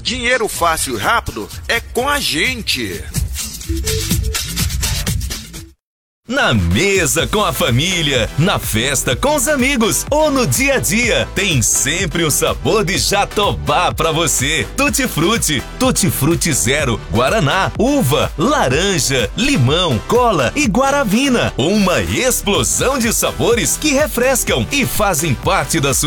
Dinheiro fácil e rápido é com a gente. Na mesa com a família, na festa com os amigos ou no dia a dia, tem sempre um sabor de Jatobá pra você. Tutti Frutti Zero, Guaraná, uva, laranja, limão, cola e guaravina. Uma explosão de sabores que refrescam e fazem parte da sua